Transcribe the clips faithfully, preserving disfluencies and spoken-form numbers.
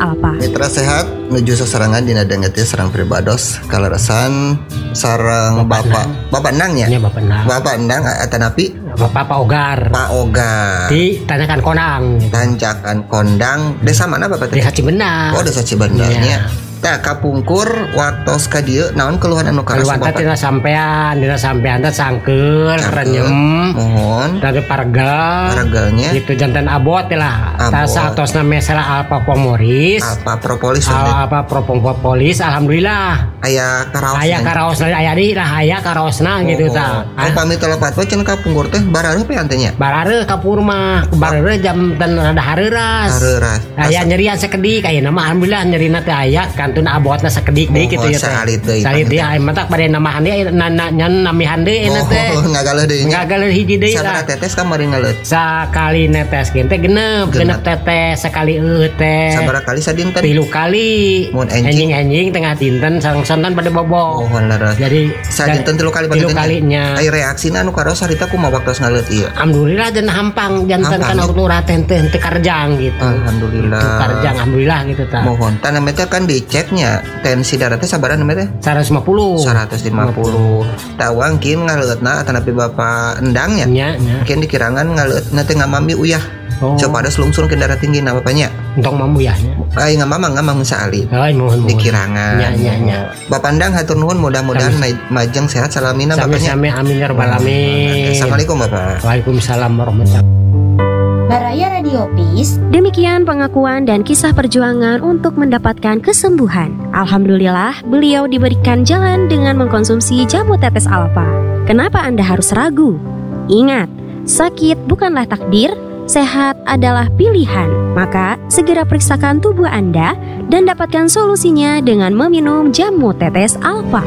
Alpa. Mitra sehat menuju seserangan dina dengeti sareng pribados kalerasan sareng Bapak Bapak Endang ya? Iya Bapak Endang. Bapak Endang atanapi Bapak Pak Ogar. Pak Ogar. Di Tanjakan Kondang. Tanjakan Kondang. Desa mana Bapak tadi? Desa Cibendah. Oh, Desa Cibendah. Tah kapungkur waktos ka dieu naon keluhan anu karas Bapak? Keluhan teh dina sampean, dina sampean teh sangkeul, renyem. Mohon. Dari parga. Parganya. Gitu jantan abot lah. Tah saatosna mesra Alpa Pomoris. Alpa Propolis. Alpa Propolis alhamdulillah. Aya karaos. Aya karaosna aya di lah aya karaosna gitu tah. Oh pamit telepat we cenah kapungkur teh barareuh pe antenya? Barareuh kapur mah, barareuh jam ten rada hareuras. Hareuras. Aya nyerian sakedik ayeuna mah alhamdulillah nyerina teh aya kantun abotna sakedik deui kitu ya teh. Salit deui. Salit deui aya mah tak bade namahan deui nyan namihan deui eta teh. Oh ngagaluh deui. Ngagaluh hiji deui lah. Sabaraha tetes kamari ngaleut? Sakali netes ge teh genep, genep tetes sakali eueuh teh. Sabaraha kali sadinten? Tilu kali. Mun enjing-enjing tengah dinten sareng sonten pada bobo. Oh leres. Jadi sadinten tilu kali tilu kalinya. Ai reaksina anu karaos harita kumaha waktos ngaleut ieu? Alhamdulillah dan hampang janten kana urut teh teu karjang gitu. Alhamdulillah. Teu karjang alhamdulillah gitu tah. Mohon tah namanya teh kan diceknya tensi darah teh sabaraha namanya teh? seratus lima puluh. seratus lima puluh. Tah wangkin ngaleutna atanapi Bapak Endang nya. Nya nya. Mungkin dikirangan ngaleutna teh ngamami uyah. Oh. Coba ada selungsung ke darah tinggi na bapaknya. Entong mambu ya. Ai ngamama ngamang saali. Ai mohon dikirangan. Nya nya nya. Bapak Endang hatur nuhun mudah-mudahan majeng sehat salamina bapaknya. Sami-sami amin ya rabbal alamin. Assalamualaikum Bapak. Waalaikumsalam warahmatullahi wabarakatuh. Baraya Radio Peace. Demikian pengakuan dan kisah perjuangan untuk mendapatkan kesembuhan. Alhamdulillah, beliau diberikan jalan dengan mengkonsumsi jamu tetes Alpa. Kenapa Anda harus ragu? Ingat, sakit bukanlah takdir, sehat adalah pilihan. Maka, segera periksakan tubuh Anda dan dapatkan solusinya dengan meminum jamu tetes Alpa.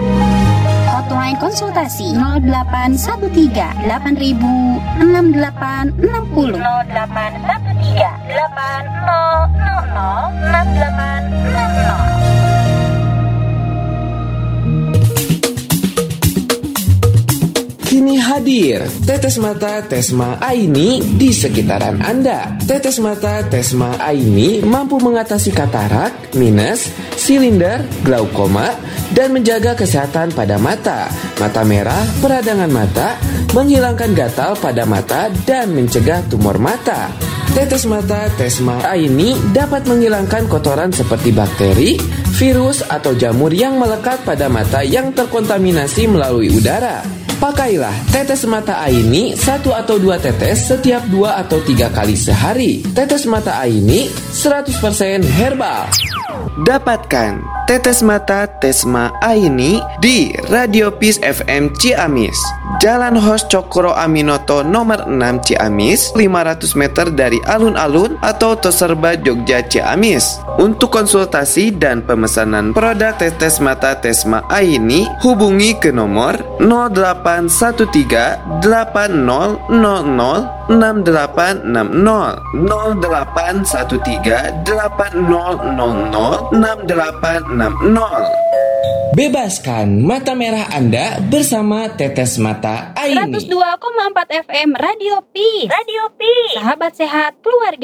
Hotline konsultasi nol delapan satu tiga delapan ribu enam delapan enam nol nol delapan satu tiga delapan nol nol nol enam delapan enam nol. Kini hadir Tetes Mata Tesma Aini di sekitaran Anda. Tetes Mata Tesma Aini mampu mengatasi katarak, minus, silinder, glaukoma, dan menjaga kesehatan pada mata, mata merah, peradangan mata, menghilangkan gatal pada mata, dan mencegah tumor mata. Tetes Mata Tesma Aini dapat menghilangkan kotoran seperti bakteri, virus, atau jamur yang melekat pada mata yang terkontaminasi melalui udara. Pakailah tetes mata Aini satu atau dua tetes setiap dua atau tiga kali sehari. Tetes mata Aini seratus persen herbal. Dapatkan tetes mata Tesma Aini di Radio Peace F M Ciamis, Jalan Hos Cokro Aminoto nomor enam Ciamis, lima ratus meter dari alun-alun atau Toserba Jogja Ciamis. Untuk konsultasi dan pemesanan produk tetes mata Tesma Aini, hubungi ke nomor nol delapan satu tiga delapan nol nol nol enam delapan enam nol nol delapan satu tiga delapan nol nol nol enam delapan enam nol. Bebaskan mata merah Anda bersama Tetes Mata Aini. seratus dua koma empat F M Radio Peace. Radio Peace. Sahabat sehat keluarga.